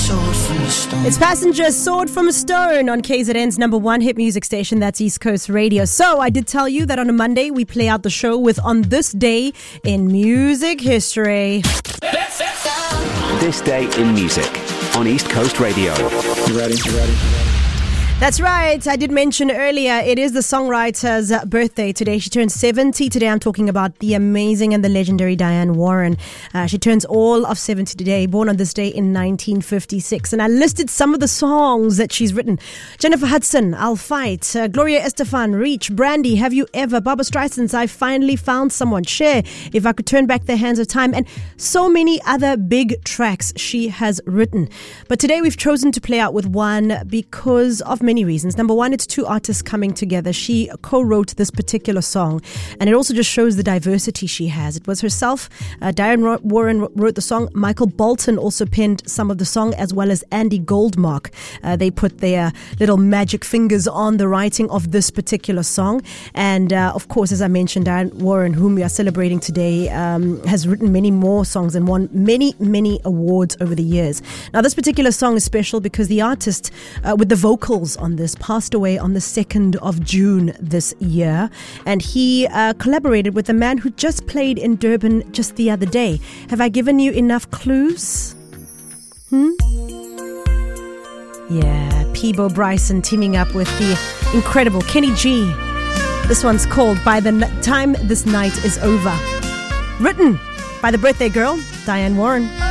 It's Passenger, Sword from a Stone on KZN's number one hit music station, that's East Coast Radio. So I did tell you that on a Monday we play out the show with On This Day in Music History. This Day in Music on East Coast Radio. You ready? That's right. I did mention earlier, it is the songwriter's birthday today. She turns 70 today. I'm talking about the amazing and the legendary Diane Warren. She turns all of 70 today, born on this day in 1956. And I listed some of the songs that she's written. Jennifer Hudson, I'll Fight. Gloria Estefan, Reach. Brandy, Have You Ever. Barbra Streisand's I Finally Found Someone. Cher, If I Could Turn Back the Hands of Time. And so many other big tracks she has written. But today we've chosen to play out with one because of many reasons. Number one, it's two artists coming together. She co-wrote this particular song, and it also just shows the diversity she has. It was herself. Diane Warren wrote the song. Michael Bolton also penned some of the song, as well as Andy Goldmark. They put their little magic fingers on the writing of this particular song. And of course, as I mentioned, Diane Warren, whom we are celebrating today, has written many more songs and won many, many awards over the years. Now, this particular song is special because the artist with the vocals on this passed away on the 2nd of June this year, and he collaborated with a man who just played in Durban just the other day. Have I given you enough clues? Yeah, Peebo Bryson teaming up with the incredible Kenny G. This one's called By the Time This Night Is Over, written by the birthday girl Diane Warren.